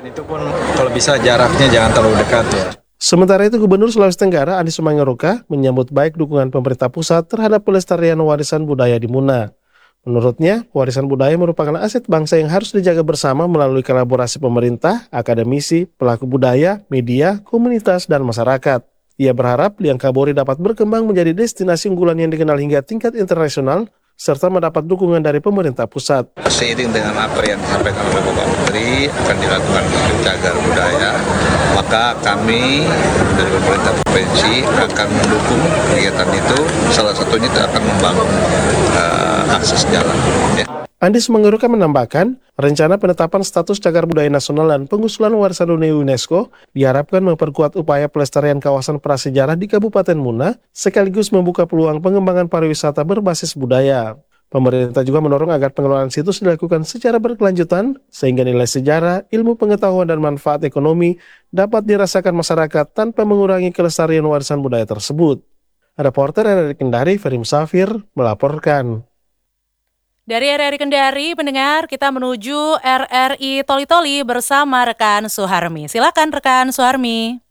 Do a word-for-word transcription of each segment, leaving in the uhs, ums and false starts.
Dan itu pun kalau bisa jaraknya jangan terlalu dekat ya. Sementara itu, Gubernur Sulawesi Tenggara Andi Sumanggaruka menyambut baik dukungan pemerintah pusat terhadap pelestarian warisan budaya di Muna. Menurutnya, warisan budaya merupakan aset bangsa yang harus dijaga bersama melalui kolaborasi pemerintah, akademisi, pelaku budaya, media, komunitas, dan masyarakat. Ia berharap Liang Kabori dapat berkembang menjadi destinasi unggulan yang dikenal hingga tingkat internasional, serta mendapat dukungan dari pemerintah pusat. Seiring dengan apa yang disampaikan oleh Bapak Menteri akan dilakukan cagar budaya, maka kami dari pemerintah provinsi akan mendukung kegiatan itu. Salah satunya itu akan membangun uh, akses jalan. Ya. Andi Sumanggaruka menambahkan, rencana penetapan status cagar budaya nasional dan pengusulan warisan dunia UNESCO diharapkan memperkuat upaya pelestarian kawasan prasejarah di Kabupaten Muna, sekaligus membuka peluang pengembangan pariwisata berbasis budaya. Pemerintah juga mendorong agar pengelolaan situs dilakukan secara berkelanjutan, sehingga nilai sejarah, ilmu pengetahuan, dan manfaat ekonomi dapat dirasakan masyarakat tanpa mengurangi kelestarian warisan budaya tersebut. Reporter R R I Kendari, Ferry Musafir, melaporkan. Dari R R I Kendari, pendengar, kita menuju R R I Toli-Toli bersama rekan Suharmi. Silakan rekan Suharmi.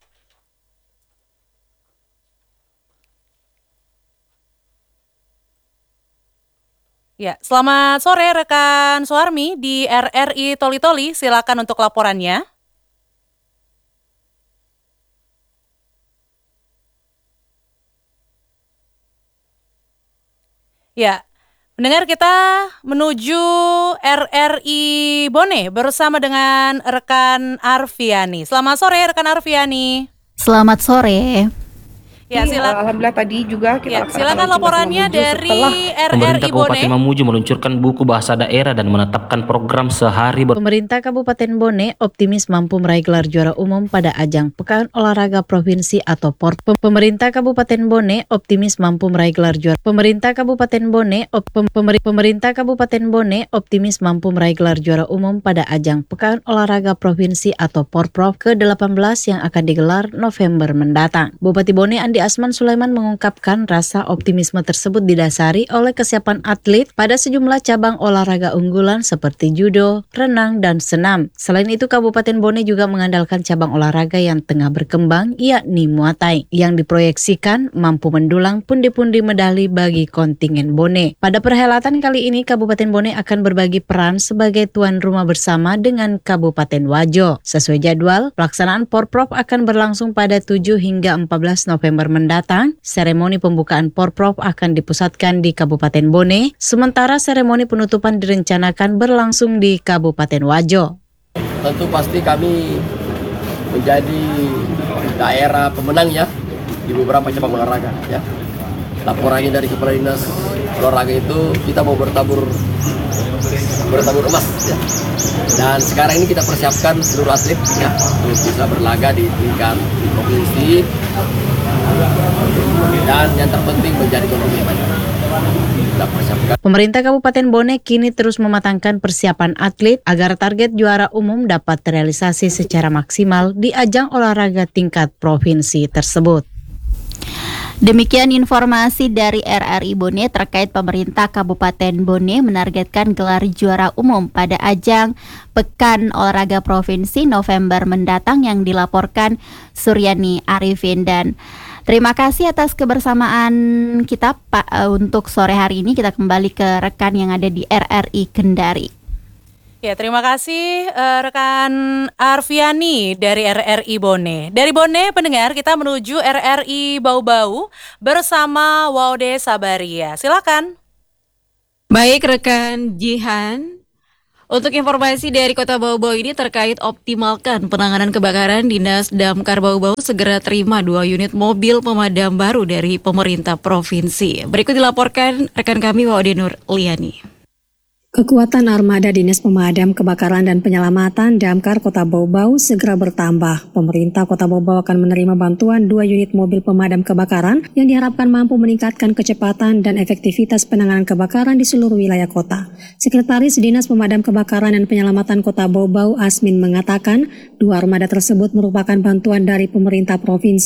Ya, selamat sore rekan Suharmi di R R I Toli-Toli. Silakan untuk laporannya. Ya. Mendengar, kita menuju R R I Bone bersama dengan rekan Arfiani. Selamat sore rekan Arfiani. Selamat sore. Ya, silakan. Alhamdulillah tadi juga kita ya, silakan laporannya dari R R I Pemerintah Bone. Kabupaten Mamuju meluncurkan buku bahasa daerah dan menetapkan program sehari ber... Pemerintah Kabupaten Bone optimis mampu meraih gelar juara umum pada ajang Pekan Olahraga Provinsi atau P O R P. Pemerintah Kabupaten Bone optimis mampu meraih gelar juara. Pemerintah Kabupaten Bone op... Pemer... Pemerintah Kabupaten Bone optimis mampu meraih gelar juara umum pada ajang Pekan Olahraga Provinsi atau P O R P ke delapan belas yang akan digelar November mendatang. Bupati Bone Andi Asman Sulaiman mengungkapkan rasa optimisme tersebut didasari oleh kesiapan atlet pada sejumlah cabang olahraga unggulan seperti judo, renang, dan senam. Selain itu, Kabupaten Bone juga mengandalkan cabang olahraga yang tengah berkembang, yakni Muay Thai, yang diproyeksikan mampu mendulang pundi-pundi medali bagi kontingen Bone. Pada perhelatan kali ini, Kabupaten Bone akan berbagi peran sebagai tuan rumah bersama dengan Kabupaten Wajo. Sesuai jadwal, pelaksanaan P O R P akan berlangsung pada tujuh hingga empat belas November mendatang. Seremoni pembukaan P O R P akan dipusatkan di Kabupaten Bone, sementara seremoni penutupan direncanakan berlangsung di Kabupaten Wajo. Tentu pasti kami menjadi daerah pemenang ya di beberapa cabang olahraga ya. Laporannya dari Kepala Dinas Olahraga itu kita mau bertabur bertabur emas ya. Dan sekarang ini kita persiapkan seluruh atlet ya untuk bisa berlaga di tingkat provinsi. Dan yang terpenting menjadi komitmen. Pemerintah Kabupaten Bone kini terus mematangkan persiapan atlet agar target juara umum dapat terrealisasi secara maksimal di ajang olahraga tingkat provinsi tersebut. Demikian informasi dari R R I Bone terkait pemerintah Kabupaten Bone menargetkan gelar juara umum pada ajang Pekan Olahraga Provinsi November mendatang yang dilaporkan Suryani Arifin. Dan terima kasih atas kebersamaan kita Pak. Untuk sore hari ini kita kembali ke rekan yang ada di R R I Kendari. Ya, terima kasih uh, rekan Arfiani dari R R I Bone. Dari Bone, pendengar, kita menuju R R I Bau-Bau bersama Waude Sabaria. Silakan. Baik rekan Jihan, untuk informasi dari Kota Bau-Bau ini terkait optimalkan penanganan kebakaran, Dinas Damkar Bau-Bau segera terima dua unit mobil pemadam baru dari pemerintah provinsi. Berikut dilaporkan rekan kami Waude Nur Liani. Kekuatan armada Dinas Pemadam Kebakaran dan Penyelamatan Damkar Kota Bau-Bau segera bertambah. Pemerintah Kota Bau-Bau akan menerima bantuan dua unit mobil pemadam kebakaran yang diharapkan mampu meningkatkan kecepatan dan efektivitas penanganan kebakaran di seluruh wilayah kota. Sekretaris Dinas Pemadam Kebakaran dan Penyelamatan Kota Bau-Bau Asmin mengatakan dua armada tersebut merupakan bantuan dari pemerintah provinsi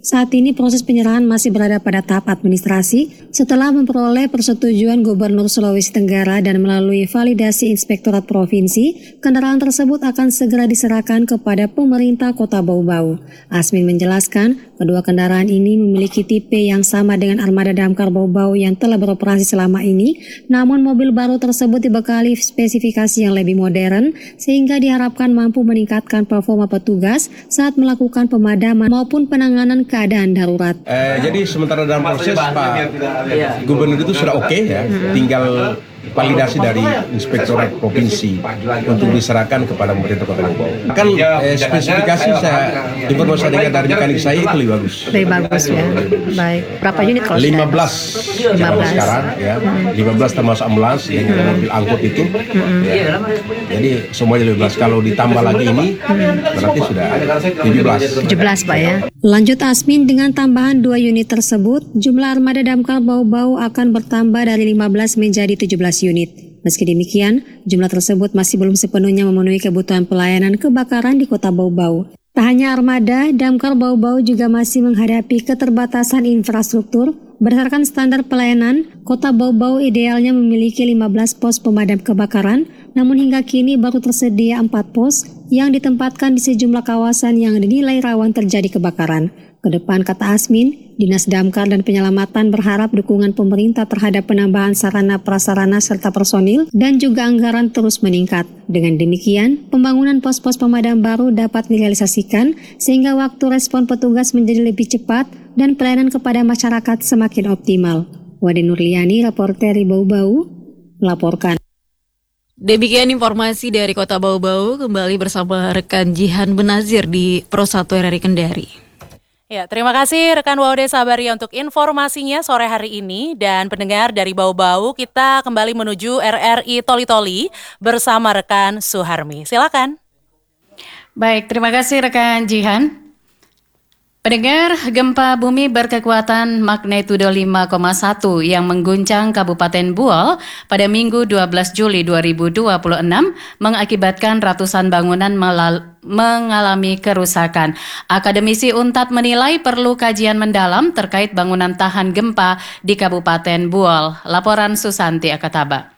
saat ini proses penyerahan masih berada pada tahap administrasi setelah memperoleh persetujuan Gubernur Sulawesi Tenggara dan melalui validasi Inspektorat Provinsi, kendaraan tersebut akan segera diserahkan kepada pemerintah Kota Bau-Bau. Asmin menjelaskan, kedua kendaraan ini memiliki tipe yang sama dengan armada damkar Bau-Bau yang telah beroperasi selama ini, namun mobil baru tersebut dibekali spesifikasi yang lebih modern sehingga diharapkan mampu meningkatkan performa petugas saat melakukan pemadaman maupun penanganan keadaan darurat. Eh, jadi sementara dalam proses Pak Gubernur itu sudah oke okay, ya, tinggal validasi dari Inspektorat Provinsi untuk diserahkan kepada pemerintah Kota Bau. Kan eh, spesifikasi saya informasi saya dengar dari mekanik saya itu lebih bagus. Lebih bagus ya. Baik. Berapa unit kalau lima belas lima belas sekarang ya. lima belas termasuk ambulans dengan hmm. mobil angkut itu. Hmm. Ya. Jadi semuanya lima belas. Kalau ditambah lagi ini hmm. berarti sudah tujuh belas. tujuh belas Pak ya. Lanjut Asmin, dengan tambahan dua unit tersebut, jumlah armada damkar Bau-Bau akan bertambah dari lima belas menjadi tujuh belas unit. Meski demikian, jumlah tersebut masih belum sepenuhnya memenuhi kebutuhan pelayanan kebakaran di Kota Bau-Bau. Tak hanya armada, damkar Bau-Bau juga masih menghadapi keterbatasan infrastruktur. Berdasarkan standar pelayanan, Kota Bau-Bau idealnya memiliki lima belas pos pemadam kebakaran, namun hingga kini baru tersedia empat pos yang ditempatkan di sejumlah kawasan yang dinilai rawan terjadi kebakaran. Kedepan, kata Asmin, Dinas Damkar dan Penyelamatan berharap dukungan pemerintah terhadap penambahan sarana prasarana serta personil dan juga anggaran terus meningkat. Dengan demikian, pembangunan pos-pos pemadam baru dapat direalisasikan sehingga waktu respon petugas menjadi lebih cepat dan pelayanan kepada masyarakat semakin optimal. Wade Nurliani, reporter Bau-Bau, melaporkan. Demikian informasi dari Kota Bau-Bau, kembali bersama rekan Jihan Benazir di Pro satu R R I Kendari. Ya, terima kasih rekan Waude Sabari untuk informasinya sore hari ini. Dan pendengar dari Bau-Bau, kita kembali menuju R R I Toli-Toli bersama rekan Suharmi. Silakan. Baik, terima kasih rekan Jihan. Pendengar, gempa bumi berkekuatan magnitudo lima koma satu yang mengguncang Kabupaten Buol pada Minggu dua belas Juli dua ribu dua puluh enam mengakibatkan ratusan bangunan melal- mengalami kerusakan. Akademisi Untat menilai perlu kajian mendalam terkait bangunan tahan gempa di Kabupaten Buol. Laporan Susanti Akataba.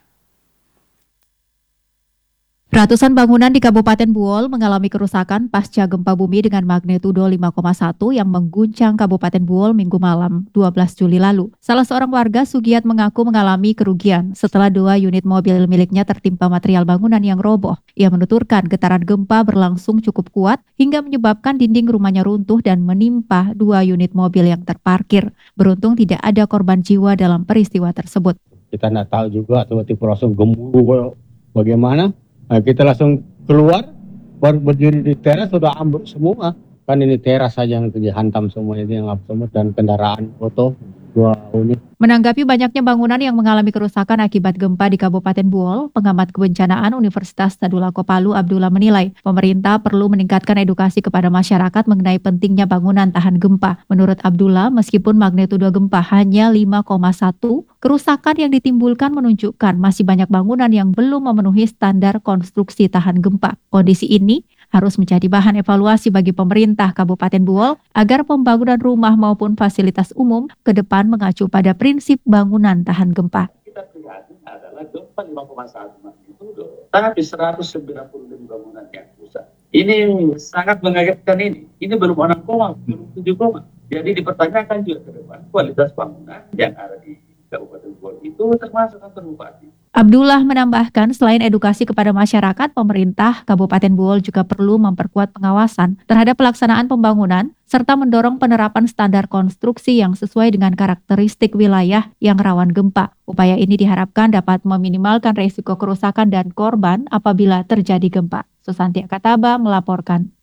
Ratusan bangunan di Kabupaten Buol mengalami kerusakan pasca gempa bumi dengan magnitudo lima koma satu yang mengguncang Kabupaten Buol Minggu malam dua belas Juli lalu. Salah seorang warga, Sugiat, mengaku mengalami kerugian setelah dua unit mobil miliknya tertimpa material bangunan yang roboh. Ia menuturkan getaran gempa berlangsung cukup kuat hingga menyebabkan dinding rumahnya runtuh dan menimpa dua unit mobil yang terparkir. Beruntung tidak ada korban jiwa dalam peristiwa tersebut. Kita tidak tahu juga tiba-tiba langsung gemuruh bagaimana. Nah, kita langsung keluar, baru berdiri di teras sudah ambruk semua. Kan ini teras saja yang dihantam semua, ini yang semut dan kendaraan foto dua unit. Menanggapi banyaknya bangunan yang mengalami kerusakan akibat gempa di Kabupaten Buol, pengamat kebencanaan Universitas Tadulako Palu Abdullah menilai pemerintah perlu meningkatkan edukasi kepada masyarakat mengenai pentingnya bangunan tahan gempa. Menurut Abdullah, meskipun magnitudo gempa hanya lima koma satu, kerusakan yang ditimbulkan menunjukkan masih banyak bangunan yang belum memenuhi standar konstruksi tahan gempa. Kondisi ini harus menjadi bahan evaluasi bagi pemerintah Kabupaten Buol agar pembangunan rumah maupun fasilitas umum ke depan mengacu pada prinsip bangunan tahan gempa. Kita prihatin adalah gempa lima koma satu magnitudo, tapi seratus sembilan puluh lima bangunan yang rusak. Ini sangat mengagetkan ini. Ini belum enam koma, belum tujuh koma. Jadi dipertanyakan juga ke depan kualitas bangunan yang ada di Kabupaten Buol itu termasuk kantor bupati. Abdullah menambahkan selain edukasi kepada masyarakat, pemerintah Kabupaten Buol juga perlu memperkuat pengawasan terhadap pelaksanaan pembangunan serta mendorong penerapan standar konstruksi yang sesuai dengan karakteristik wilayah yang rawan gempa. Upaya ini diharapkan dapat meminimalkan risiko kerusakan dan korban apabila terjadi gempa. Susanti Akataba melaporkan.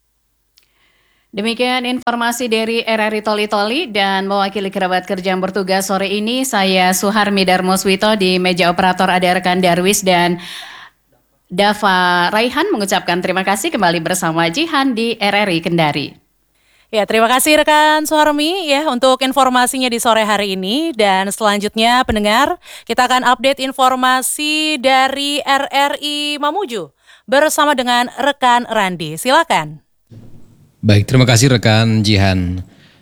Demikian informasi dari R R I Toli-Toli dan mewakili kerabat kerja yang bertugas sore ini, saya Suharmi Darmoswito, di meja operator ada rekan Darwis dan Dava Raihan mengucapkan terima kasih kembali bersama Jihan di R R I Kendari. Ya, terima kasih rekan Suharmi ya untuk informasinya di sore hari ini. Dan selanjutnya pendengar, kita akan update informasi dari R R I Mamuju bersama dengan rekan Randi. Silakan. Baik, terima kasih rekan Jihan.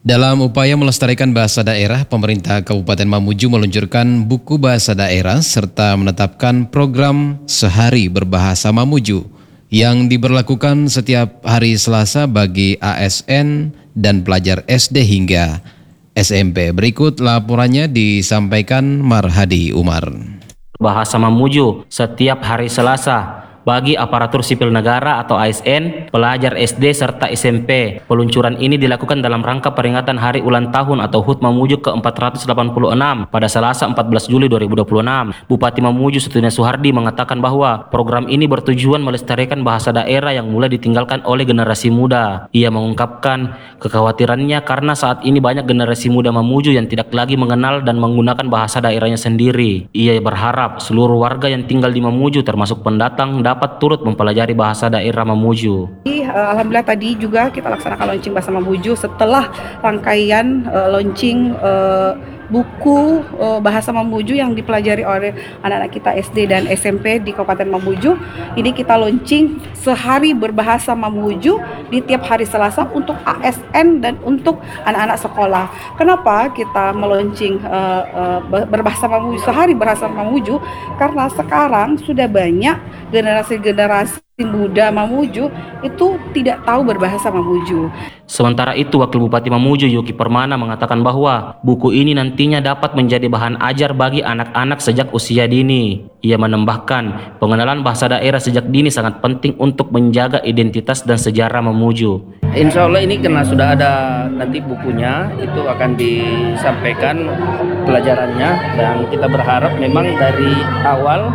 Dalam upaya melestarikan bahasa daerah, pemerintah Kabupaten Mamuju meluncurkan buku bahasa daerah serta menetapkan program Sehari Berbahasa Mamuju yang diberlakukan setiap hari Selasa bagi A S N dan pelajar S D hingga S M P. Berikut laporannya disampaikan Marhadi Umar. Bahasa Mamuju setiap hari Selasa bagi aparatur sipil negara atau A S N, pelajar S D serta S M P. Peluncuran ini dilakukan dalam rangka peringatan Hari Ulang Tahun atau H U T Mamuju ke empat ratus delapan puluh enam pada Selasa empat belas Juli dua ribu dua puluh enam. Bupati Mamuju Setunia Suhardi mengatakan bahwa program ini bertujuan melestarikan bahasa daerah yang mulai ditinggalkan oleh generasi muda. Ia mengungkapkan kekhawatirannya karena saat ini banyak generasi muda Mamuju yang tidak lagi mengenal dan menggunakan bahasa daerahnya sendiri. Ia berharap seluruh warga yang tinggal di Mamuju termasuk pendatang dapat turut mempelajari bahasa daerah Mamuju. Alhamdulillah tadi juga kita laksanakan launching bahasa Mamuju setelah rangkaian uh, launching uh, buku uh, bahasa Mamuju yang dipelajari oleh anak-anak kita S D dan S M P di Kabupaten Mamuju. Ini kita launching Sehari Berbahasa Mamuju di tiap hari Selasa untuk A S N dan untuk anak-anak sekolah. Kenapa kita meluncing uh, uh, berbahasa Mamuju, Sehari Berbahasa Mamuju? Karena sekarang sudah banyak generasi-generasi muda Mamuju itu tidak tahu berbahasa Mamuju. Sementara itu, Wakil Bupati Mamuju Yuki Permana mengatakan bahwa buku ini nantinya dapat menjadi bahan ajar bagi anak-anak sejak usia dini. Ia menambahkan, pengenalan bahasa daerah sejak dini sangat penting untuk menjaga identitas dan sejarah Mamuju. Insya Allah ini karena sudah ada nanti bukunya, itu akan disampaikan pelajarannya, dan kita berharap memang dari awal,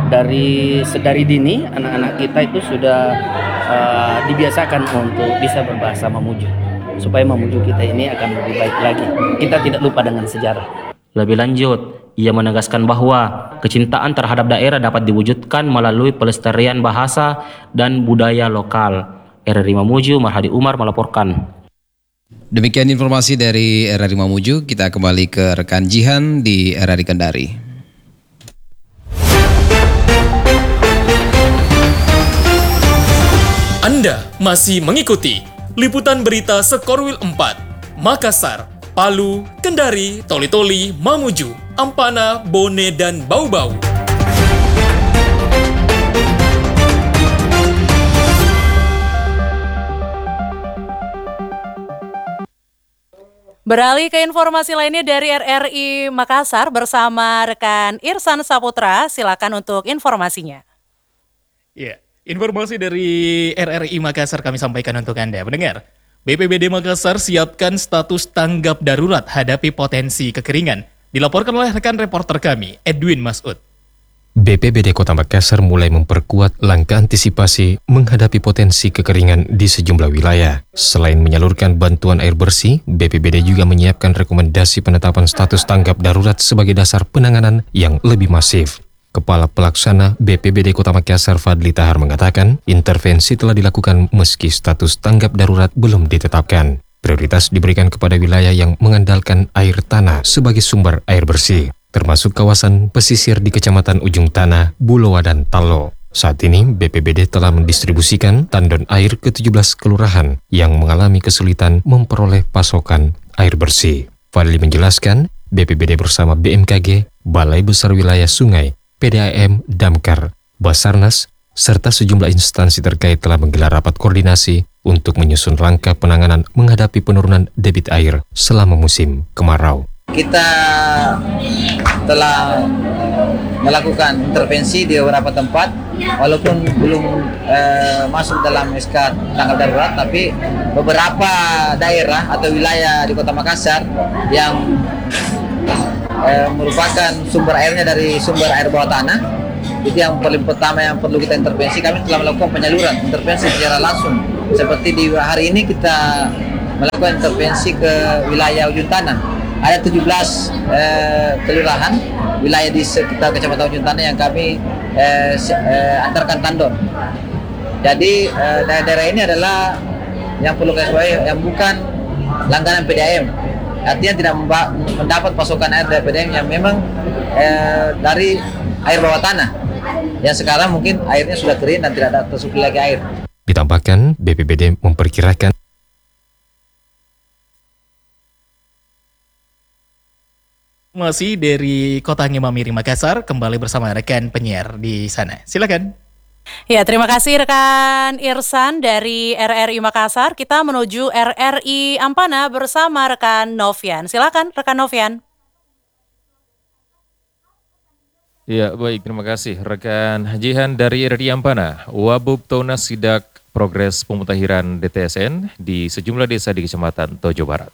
dari sedari dini anak-anak kita itu sudah uh, dibiasakan untuk bisa berbahasa Mamuju, supaya Mamuju kita ini akan lebih baik lagi. Kita tidak lupa dengan sejarah. Lebih lanjut, ia menegaskan bahwa kecintaan terhadap daerah dapat diwujudkan melalui pelestarian bahasa dan budaya lokal. R R I Mamuju, Marhadi Umar melaporkan. Demikian informasi dari R R I Mamuju. Kita kembali ke rekan Jihan di R R I Kendari. Anda masih mengikuti liputan berita Sekorwil empat, Makassar, Palu, Kendari, Toli-Toli, Mamuju, Ampana, Bone, dan Bau-Bau. Beralih ke informasi lainnya dari R R I Makassar bersama rekan Irsan Saputra. Silakan untuk informasinya. Ya. Informasi dari R R I Makassar kami sampaikan untuk Anda. Mendengar, B P B D Makassar siapkan status tanggap darurat hadapi potensi kekeringan. Dilaporkan oleh rekan reporter kami, Edwin Masud. B P B D Kota Makassar mulai memperkuat langkah antisipasi menghadapi potensi kekeringan di sejumlah wilayah. Selain menyalurkan bantuan air bersih, B P B D juga menyiapkan rekomendasi penetapan status tanggap darurat sebagai dasar penanganan yang lebih masif. Kepala Pelaksana B P B D Kota Makassar Fadli Tahar mengatakan, intervensi telah dilakukan meski status tanggap darurat belum ditetapkan. Prioritas diberikan kepada wilayah yang mengandalkan air tanah sebagai sumber air bersih, termasuk kawasan pesisir di Kecamatan Ujung Tanah, Bulowa, dan Talo. Saat ini, B P B D telah mendistribusikan tandon air ke tujuh belas kelurahan yang mengalami kesulitan memperoleh pasokan air bersih. Fadli menjelaskan, B P B D bersama B M K G, Balai Besar Wilayah Sungai, P D A M, Damkar, Basarnas, serta sejumlah instansi terkait telah menggelar rapat koordinasi untuk menyusun langkah penanganan menghadapi penurunan debit air selama musim kemarau. Kita telah melakukan intervensi di beberapa tempat, walaupun belum eh, masuk dalam S K tanggap darurat, tapi beberapa daerah atau wilayah di Kota Makassar yang eh, merupakan sumber airnya dari sumber air bawah tanah, itu yang paling pertama yang perlu kita intervensi. Kami telah melakukan penyaluran intervensi secara langsung, seperti di hari ini kita melakukan intervensi ke wilayah Ujung Tanah. Ada tujuh belas eh, kelurahan wilayah di sekitar Kecamatan Ujung Tanah yang kami eh, eh, antarkan tandon. Jadi eh, daerah-daerah ini adalah yang perlu kita sesuai, yang bukan langganan P D A M. Artinya tidak mendapat pasokan air dari P D A M yang memang eh, dari air bawah tanah. Yang sekarang mungkin airnya sudah kering dan tidak ada tersuplai lagi air. Ditambahkan, B P B D memperkirakan Masih dari Kota Ngemamiri Makassar, kembali bersama rekan penyiar di sana. Silakan. Ya, terima kasih rekan Irsan dari R R I Makassar. Kita menuju R R I Ampana bersama rekan Novian. Silakan rekan Novian. Ya, baik, terima kasih rekan Jihan dari R R I Ampana. Wabub Tona sidak progres pemutahiran D T S N di sejumlah desa di Kecamatan Tojo Barat.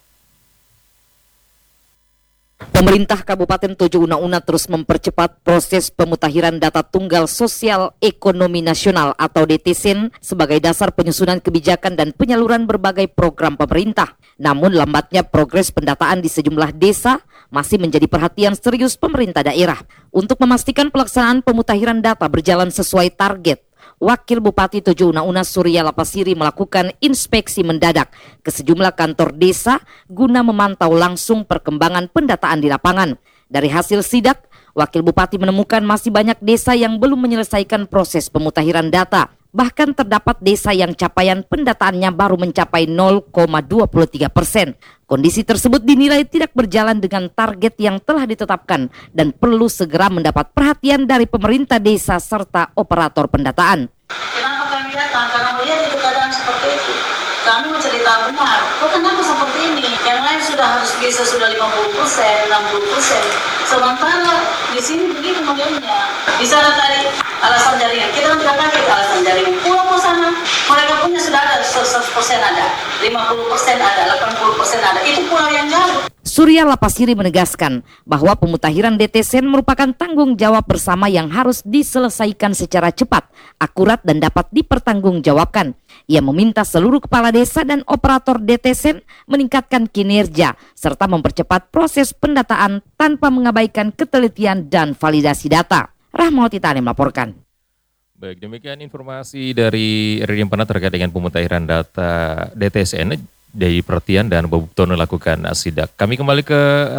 Pemerintah Kabupaten Tojo Una-Una terus mempercepat proses pemutahiran data tunggal sosial ekonomi nasional atau D T S N sebagai dasar penyusunan kebijakan dan penyaluran berbagai program pemerintah. Namun lambatnya progres pendataan di sejumlah desa masih menjadi perhatian serius pemerintah daerah. Untuk memastikan pelaksanaan pemutahiran data berjalan sesuai target, Wakil Bupati Tojo Una-Una Surya Lapasiri melakukan inspeksi mendadak ke sejumlah kantor desa guna memantau langsung perkembangan pendataan di lapangan. Dari hasil sidak, Wakil Bupati menemukan masih banyak desa yang belum menyelesaikan proses pemutahiran data. Bahkan terdapat desa yang capaian pendataannya baru mencapai nol koma dua tiga persen. Kondisi tersebut dinilai tidak berjalan dengan target yang telah ditetapkan dan perlu segera mendapat perhatian dari pemerintah desa serta operator pendataan. Kenapa kami datang? Karena melihat itu keadaan seperti itu. Kami mencari tahu benar, kok kenapa seperti ini? Yang lain sudah harus bisa sudah lima puluh persen, enam puluh persen. Sementara di sini begini modelnya. Di sana tadi alasan jaringan, kita tidak pakai alasan jaringan. Pulau ke sana, mereka punya sudah ada seratus persen ada, lima puluh persen ada, delapan puluh persen ada. Itu pulau yang jauh. Surya Lapasiri menegaskan bahwa pemutahiran D T S N merupakan tanggung jawab bersama yang harus diselesaikan secara cepat, akurat dan dapat dipertanggungjawabkan. Ia meminta seluruh kepala desa dan operator D T S N meningkatkan kinerja serta mempercepat proses pendataan tanpa mengabaikan ketelitian dan validasi data. Rahmawati Tani melaporkan. Baik, demikian informasi dari R R I Ampana terkait dengan pemutahiran data D T S N dari perhatian dan Bob Tono lakukan sidak. Kami kembali ke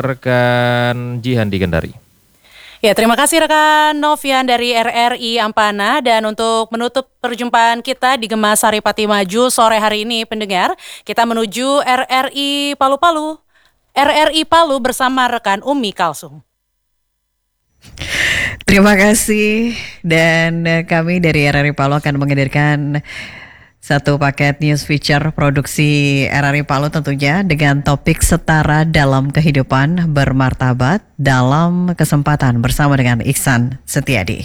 rekan Jihan di Kendari. Ya, terima kasih rekan Novian dari R R I Ampana. Dan untuk menutup perjumpaan kita di Gema Saripati Maju sore hari ini, pendengar, kita menuju R R I Palu-Palu. R R I Palu bersama rekan Umi Kalsum. Terima kasih, dan kami dari R R I Palu akan menghadirkan satu paket news feature produksi R R I Palu tentunya dengan topik setara dalam kehidupan bermartabat dalam kesempatan bersama dengan Iksan Setiadi.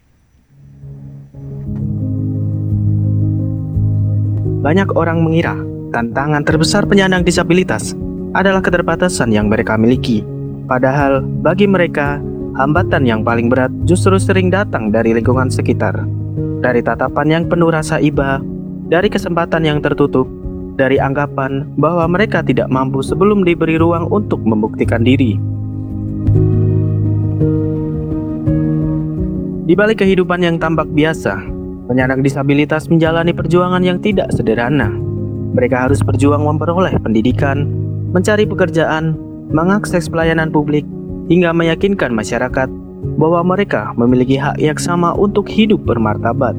Banyak orang mengira tantangan terbesar penyandang disabilitas adalah keterbatasan yang mereka miliki. Padahal bagi mereka, hambatan yang paling berat justru sering datang dari lingkungan sekitar. Dari tatapan yang penuh rasa iba, dari kesempatan yang tertutup, dari anggapan bahwa mereka tidak mampu sebelum diberi ruang untuk membuktikan diri. Di balik kehidupan yang tampak biasa, penyandang disabilitas menjalani perjuangan yang tidak sederhana. Mereka harus berjuang memperoleh pendidikan, mencari pekerjaan, mengakses pelayanan publik, hingga meyakinkan masyarakat bahwa mereka memiliki hak yang sama untuk hidup bermartabat.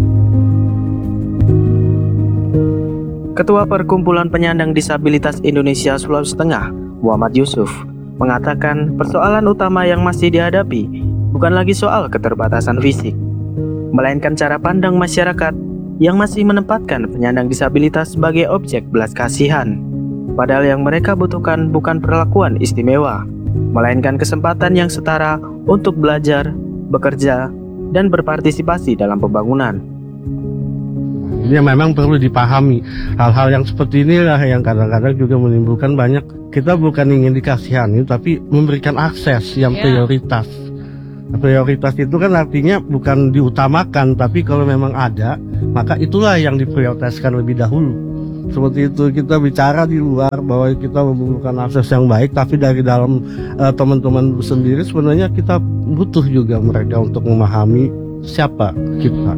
Ketua Perkumpulan Penyandang Disabilitas Indonesia Sulawesi Tengah, Muhammad Yusuf, mengatakan persoalan utama yang masih dihadapi bukan lagi soal keterbatasan fisik, melainkan cara pandang masyarakat yang masih menempatkan penyandang disabilitas sebagai objek belas kasihan. Padahal yang mereka butuhkan bukan perlakuan istimewa, melainkan kesempatan yang setara untuk belajar, bekerja, dan berpartisipasi dalam pembangunan. Ini memang perlu dipahami. Hal-hal yang seperti inilah yang kadang-kadang juga menimbulkan banyak. Kita bukan ingin dikasihani, tapi memberikan akses yang yeah. prioritas. Prioritas itu kan artinya bukan diutamakan, tapi kalau memang ada, maka itulah yang diprioritaskan lebih dahulu. Seperti itu, kita bicara di luar bahwa kita membutuhkan akses yang baik, tapi dari dalam uh, teman-teman sendiri sebenarnya kita butuh juga mereka untuk memahami siapa kita.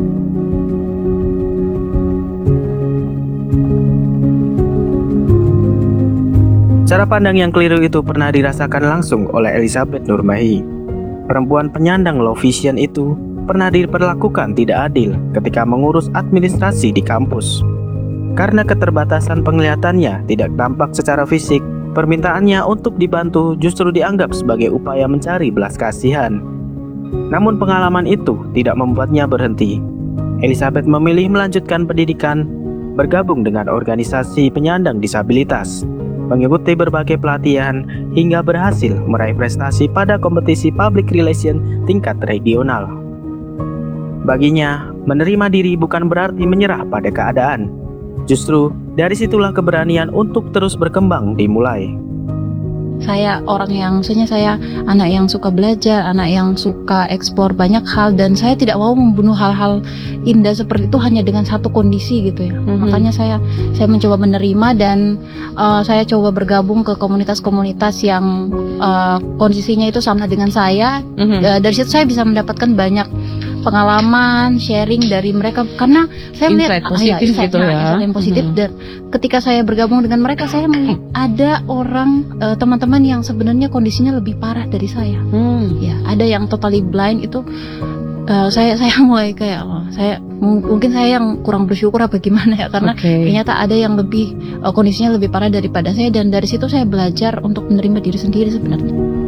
Cara pandang yang keliru itu pernah dirasakan langsung oleh Elizabeth Nurmahi. Perempuan penyandang low vision itu pernah diperlakukan tidak adil ketika mengurus administrasi di kampus. Karena keterbatasan penglihatannya tidak tampak secara fisik, permintaannya untuk dibantu justru dianggap sebagai upaya mencari belas kasihan. Namun pengalaman itu tidak membuatnya berhenti. Elizabeth memilih melanjutkan pendidikan, bergabung dengan organisasi penyandang disabilitas, mengikuti berbagai pelatihan hingga berhasil meraih prestasi pada kompetisi public relation tingkat regional. Baginya, menerima diri bukan berarti menyerah pada keadaan. Justru dari situlah keberanian untuk terus berkembang dimulai. Saya orang yang, maksudnya saya anak yang suka belajar, anak yang suka eksplor banyak hal, dan saya tidak mau membunuh hal-hal indah seperti itu hanya dengan satu kondisi gitu ya. Mm-hmm. Makanya saya saya mencoba menerima dan uh, saya coba bergabung ke komunitas-komunitas yang uh, kondisinya itu sama dengan saya. Mm-hmm. Uh, dari situ saya bisa mendapatkan banyak pengalaman, sharing dari mereka, karena saya melihat positif ah, ya, insight, gitu nah, ya. insight yang positif. Mm-hmm. Dan ketika saya bergabung dengan mereka, saya melihat ada orang uh, teman-teman yang sebenarnya kondisinya lebih parah dari saya. Hmm. Ya, ada yang totally blind itu. Uh, saya saya mulai kayak oh, saya m- mungkin saya yang kurang bersyukur apa gimana ya, karena Okay. ternyata ada yang lebih uh, kondisinya lebih parah daripada saya, dan dari situ saya belajar untuk menerima diri sendiri sebenarnya.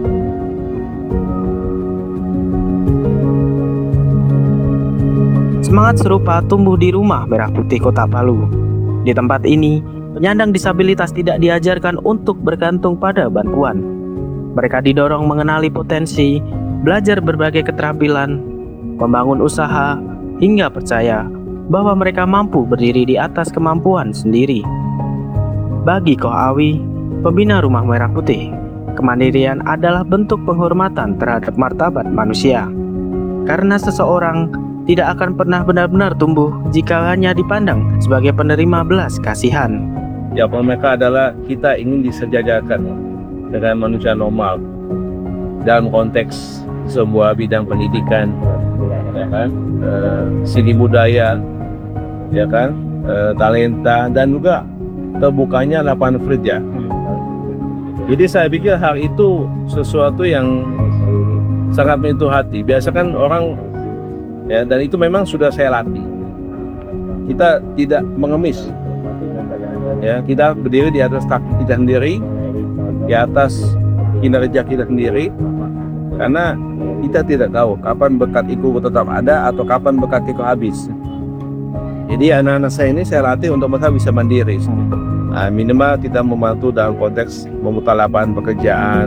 Semangat serupa tumbuh di Rumah Merah Putih Kota Palu. Di tempat ini, penyandang disabilitas tidak diajarkan untuk bergantung pada bantuan. Mereka didorong mengenali potensi, belajar berbagai keterampilan, membangun usaha, hingga percaya bahwa mereka mampu berdiri di atas kemampuan sendiri. Bagi Koh Awi, pembina Rumah Merah Putih, kemandirian adalah bentuk penghormatan terhadap martabat manusia. Karena seseorang tidak akan pernah benar-benar tumbuh jika hanya dipandang sebagai penerima belas kasihan. Jawaban mereka adalah kita ingin disejajarkan dengan manusia normal dalam konteks sebuah bidang pendidikan, ya kan, e, seni budaya, ya kan, e, talenta, dan juga terbukanya lapangan kerja. Jadi saya pikir hal itu sesuatu yang sangat menyentuh hati. Biasa kan orang, ya, dan itu memang sudah saya latih. Kita tidak mengemis, ya, kita berdiri di atas kaki kita sendiri, di atas kinerja kita sendiri, karena kita tidak tahu kapan berkat itu tetap ada atau kapan berkat itu habis. Jadi anak-anak saya ini saya latih untuk mereka bisa mandiri. Nah, minimal kita membantu dalam konteks membuka lapangan pekerjaan.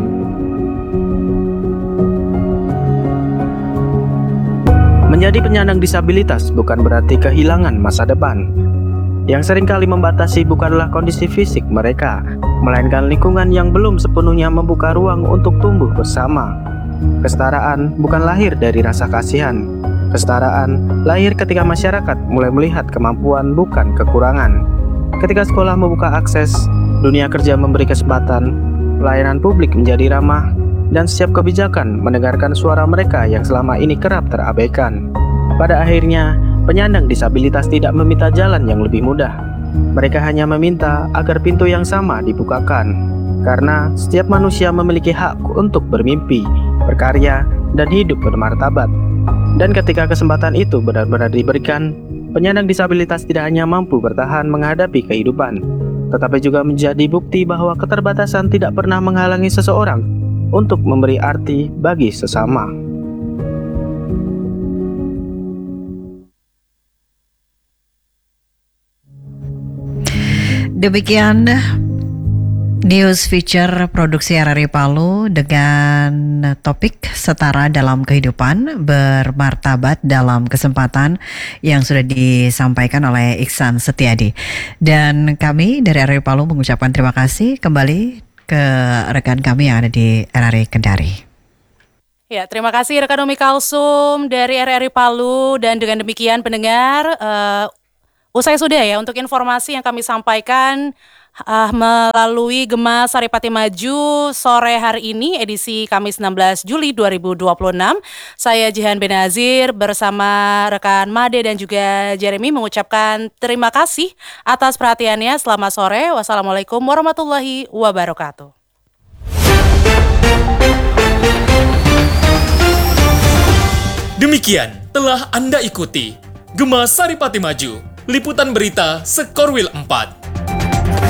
Menjadi penyandang disabilitas bukan berarti kehilangan masa depan. Yang seringkali membatasi bukanlah kondisi fisik mereka, melainkan lingkungan yang belum sepenuhnya membuka ruang untuk tumbuh bersama. Kesetaraan bukan lahir dari rasa kasihan. Kesetaraan lahir ketika masyarakat mulai melihat kemampuan bukan kekurangan. Ketika sekolah membuka akses, dunia kerja memberi kesempatan, pelayanan publik menjadi ramah, dan setiap kebijakan mendengarkan suara mereka yang selama ini kerap terabaikan. Pada akhirnya, penyandang disabilitas tidak meminta jalan yang lebih mudah. Mereka hanya meminta agar pintu yang sama dibukakan. Karena setiap manusia memiliki hak untuk bermimpi, berkarya, dan hidup bermartabat. Dan ketika kesempatan itu benar-benar diberikan, penyandang disabilitas tidak hanya mampu bertahan menghadapi kehidupan, tetapi juga menjadi bukti bahwa keterbatasan tidak pernah menghalangi seseorang untuk memberi arti bagi sesama. Demikian news feature produksi R R I Palu dengan topik setara dalam kehidupan, bermartabat dalam kesempatan, yang sudah disampaikan oleh Iksan Setiadi. Dan kami dari R R I Palu mengucapkan terima kasih kembali ke rekan kami yang ada di R R I Kendari. Ya, terima kasih rekan Umi Kalsum dari R R I Palu. Dan dengan demikian pendengar, uh, usai sudah ya untuk informasi yang kami sampaikan uh, melalui Gema Saripati Maju sore hari ini, edisi Kamis enam belas Juli dua ribu dua puluh enam. Saya Jihan Benazir bersama rekan Made dan juga Jeremy mengucapkan terima kasih atas perhatiannya. Selamat sore. Wassalamualaikum warahmatullahi wabarakatuh. Demikian telah Anda ikuti Gema Saripati Maju, liputan berita Sekorwil empat.